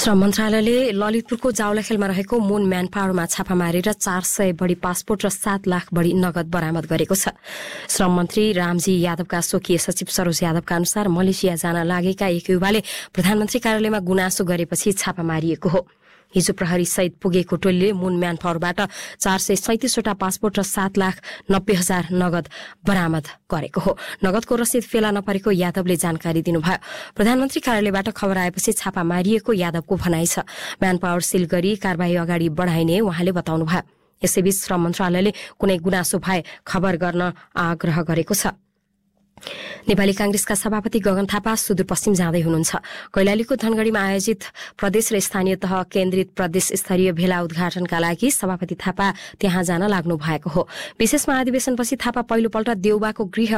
श्रम मन्त्रालयले ललितपुरको जावलाखेलमा रहेको मुन म्यान पावरमा छापा मारेर 400 बढी पासपोर्ट र 7 लाख बढी नगद बरामद गरेको छ। श्रम मन्त्री रामजी यादवका स्वकीय सचिव सरोज यादवका अनुसार मलेसिया जान लागेका एक युवाले प्रधानमन्त्री कार्यालयमा गुनासो गरेपछि छापा मारिएको हो। हिजो प्रहरी सहित पुगेको टोलीले मुन म्यान पावरबाट 437 वटा पासपोर्ट र 7,90,000 नगद बरामद गरेको हो। नगदको रसिद फेला नपरेको यादवले जानकारी दिनुभयो। प्रधानमन्त्री कार्यालयबाट खबर आएपछि छापा मारिएको यादवको भनाइ छ। म्यान पावर सिल गरी कारबाही अगाडि बढाइने उहाँले बताउनुभयो। यसैबीच श्रम मन्त्रालयले कुनै गुनासो भए खबर गर्न आग्रह गरेको छ। नेपाली कांग्रेसका सभापति गगन थापा सुदूरपश्चिम जाँदै हुनुहुन्छ। कैलालीको धनगढ़ीमा आयोजित प्रदेश र स्थानीय तह केन्द्रित प्रदेश स्तरीय भेला उद्घाटनका लागि सभापति थापा त्यहाँ जान लाग्नु भएको हो। विशेष महाधिवेशनपछि थापा पहिलोपल्ट देउबाको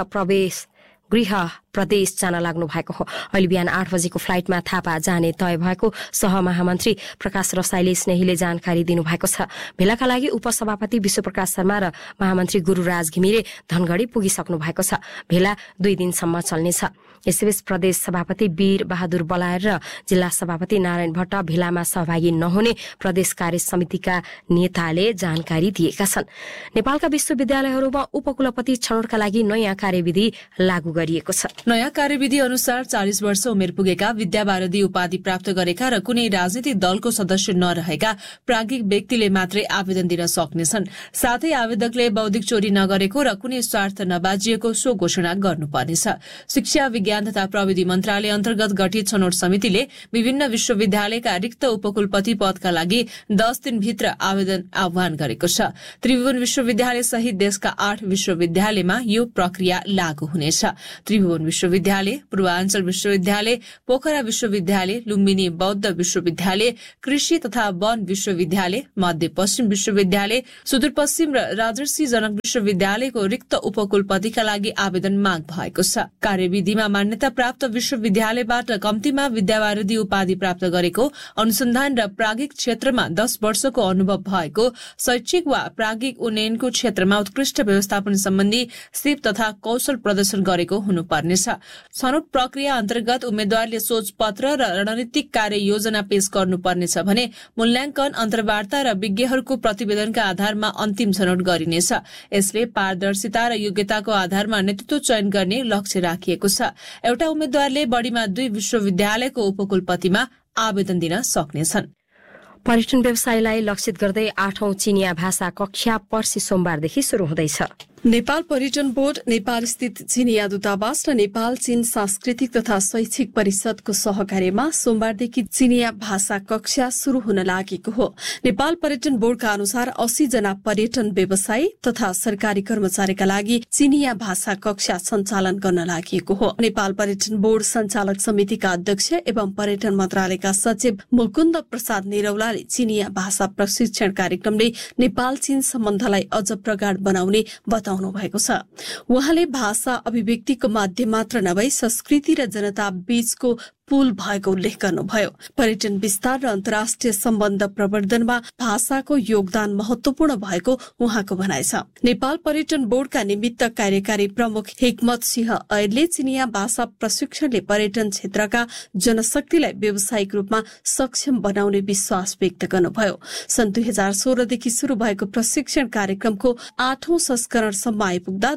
गृह प्रदेश जान लाग्नु भएको हो। अहिले बिहान 8 बजेको फ्लाइटमा थापा जाने तय भएको सहमहामन्त्री प्रकाश रसाइले स्नेहीले जानकारी दिनुभएको छ। भेलाका लागि उपसभापति विश्वप्रकाश शर्मा र महामन्त्री गुरूराज घिमिरे धनगढ़ी पुगिसक्नु भएको छ। भेला 2 दिनसम्म चल्नेछ। यसैबीच प्रदेश सभापति वीर बहादुर बलायर र जिल्ला सभापति नारायण भट्ट भेलामा सहभागी नहुने प्रदेश कार्य समितिका नेताले जानकारी दिएका छन्। नेपालका विश्वविद्यालयहरूमा उपकुलपति छनौटका लागि नयाँ कार्यविधि लागू गरिएको छ। नयाँ कार्यविधि अनुसार 40 वर्ष उमेर पुगेका विद्यावारिधि उपाधि प्राप्त गरेका र कुनै राजनीतिक दलको सदस्य नरहेका प्राज्ञिक व्यक्तिले मात्रै आवेदन दिन सक्नेछन्। साथै आवेदकले बौद्धिक चोरी नगरेको र कुनै स्वार्थ नबाजिएको सो घोषणा गर्नुपर्नेछ। शिक्षा विज्ञान तथा प्रविधि मन्त्रालय अन्तर्गत गठित छनौट समितिले विभिन्न विश्वविद्यालयका रिक्त उपकुलपति पदका लागि 10 दिनभित्र आवेदन आह्वान गरेको छ। त्रिभुवन विश्वविद्यालय सहित देशका 8 विश्वविद्यालयमा यो प्रक्रिया लागू हुनेछ। त्रिभुवन विश्वविद्यालय, पूर्वाञ्चल विश्वविद्यालय, पोखरा विश्वविद्यालय, लुम्बिनी बौद्ध विश्वविद्यालय, कृषि तथा वन विश्वविद्यालय, मध्यपश्चिम विश्वविद्यालय, सुदूरपश्चिम र राजर्षि जनक विश्वविद्यालयको रिक्त उपकुलपतिका लागि आवेदन माग भएको छ। कार्यविधिमा मान्यता प्राप्त विश्वविद्यालयबाट कम्तीमा विद्यावारिधि उपाधि प्राप्त गरेको, अनुसन्धान र प्राज्ञिक क्षेत्रमा 10 वर्षको अनुभव भएको, शैक्षिक वा प्राज्ञिक उन्नयनको क्षेत्रमा उत्कृष्ट व्यवस्थापन सम्बन्धी सिप तथा कौशल प्रदर्शन गरेको हुनुपर्नेछ। छनौट प्रक्रिया अन्तर्गत उम्मेद्वारले सोचपत्र र रणनीतिक कार्य योजना पेश गर्नुपर्नेछ भने मूल्याङ्कन, अन्तर्वार्ता र विज्ञहरूको प्रतिवेदनका आधारमा अन्तिम छनौट गरिनेछ। यसले पारदर्शिता र योग्यताको आधारमा नेतृत्व चयन गर्ने लक्ष्य राखिएको छ। एउटा उम्मेद्वारले बढ़ीमा 2 विश्वविद्यालयको उपकुलपतिमा आवेदन दिन सक्नेछन्। पर्यटन व्यवसायलाई लक्षित गर्दै 8औं चिनिया भाषा कक्षा पर्सि सोमबारदेखि शुरू हुँदैछ। नेपाल पर्यटन बोर्ड, नेपाल स्थित चिनिया दूतावास र नेपाल चीन सांस्कृतिक तथा शैक्षिक परिषदको सहकार्यमा सोमबारदेखि चिनिया भाषा कक्षा शुरू हुन लागेको हो। नेपाल पर्यटन बोर्डका अनुसार 80 जना पर्यटन व्यवसायी तथा सरकारी कर्मचारीका लागि चिनिया भाषा कक्षा सञ्चालन गर्न लागेको हो। नेपाल पर्यटन बोर्ड सञ्चालक समितिका अध्यक्ष एवं पर्यटन मन्त्रालयका सचिव मुकुन्द प्रसाद निरौलाले चिनिया भाषा प्रशिक्षण कार्यक्रमले नेपाल चीन सम्बन्धलाई अझ प्रगाढ बनाउने बताउनु भएको छ। उहाँले भाषा अभिव्यक्तिको माध्यम मात्र नभई संस्कृति र जनता बीचको पुल भएको उल्लेख गर्नुभयो। पर्यटन विस्तार र अन्तर्राष्ट्रिय सम्बन्ध प्रवर्धनमा भाषाको योगदान महत्वपूर्ण भएको उहाँको भनाइ छ। नेपाल पर्यटन बोर्डका निमित्त कार्यकारी प्रमुख हिकमत सिंह ऐरले चिनिया भाषा प्रशिक्षणले पर्यटन क्षेत्रका जनशक्तिलाई व्यावसायिक रूपमा सक्षम बनाउने विश्वास व्यक्त गर्नुभयो। सन् 2016 देखि शुरू भएको प्रशिक्षण कार्यक्रमको 8औं संस्करणसम्म आइपुग्दा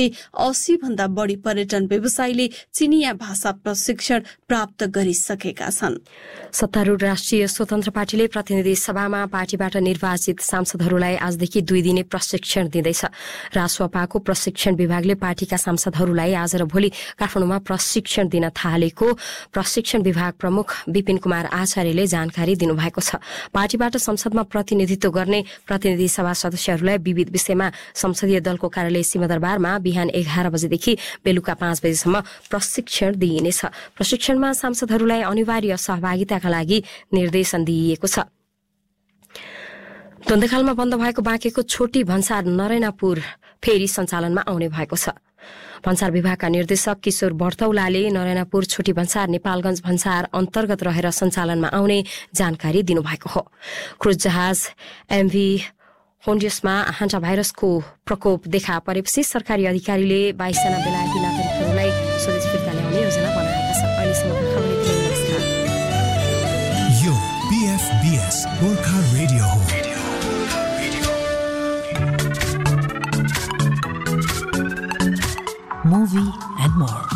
280 भन्दा बढ़ी पर्यटन व्यवसायीले चिनिया भाषा प्रशिक्षण प्राप्त गरिसकेका छन्। सत्तारूढ़ राष्ट्रिय स्वतन्त्र पार्टीले प्रतिनिधि सभामा पार्टीबाट निर्वाचित सांसदहरूलाई आजदेखि 2 दिने प्रशिक्षण दिँदैछ। रासोपाको प्रशिक्षण विभागले पार्टीका सांसदहरूलाई आज र भोलि काठमाडौँमा प्रशिक्षण दिन थालेको प्रशिक्षण विभाग प्रमुख विपिन कुमार आचार्यले जानकारी दिनुभएको छ। पार्टीबाट संसदमा प्रतिनिधित्व गर्ने प्रतिनिधि सभा सदस्यहरूलाई विविध विषयमा संसदीय दलको कार्यालय सिंहदरबारमा बिहान 11 बजेदेखि बेलुका 5 बजेसम्म प्रशिक्षण दिइनेछ। प्रशिक्षणमा सांसदहरूलाई अनिवार्य सहभागिताका लागि निर्देशन दिइएको छ। द्वन्द्वखालमा बन्द भएको बाँकेको छोटी भन्सार नरैनापुर फेरि सञ्चालनमा आउने भएको छ। भन्सार विभागका निर्देशक किशोर बर्तौलाले नरैनापुर छोटी भन्सार नेपालगञ्ज भन्सार अन्तर्गत रहेर सञ्चालनमा आउने जानकारी दिनुभएको हो। क्रुज जहाज एमभी होन्डसमा हान्टा भाइरसको प्रकोप देखा परेपछि सरकारी अधिकारीले 22 जना बेलायती नागरिकहरूलाई स्वदेश फिर्ता ल्याउने योजना बनाएका छन्। अहिलेसम्मका खबर यति नै। नमस्कार। एफबीएस गोर्खा रेडियो हो। Movie and more.